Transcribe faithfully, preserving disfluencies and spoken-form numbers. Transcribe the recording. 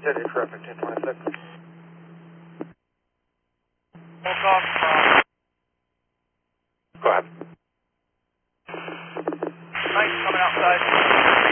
City, traffic ten twenty-six. Full talk from... Go ahead. Mike, coming outside.